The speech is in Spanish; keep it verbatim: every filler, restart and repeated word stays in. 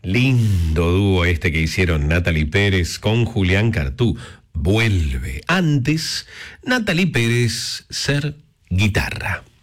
Lindo dúo este que hicieron Natalie Pérez con Julián Cartú. Vuelve. Antes, Natalie Pérez ser guitarra.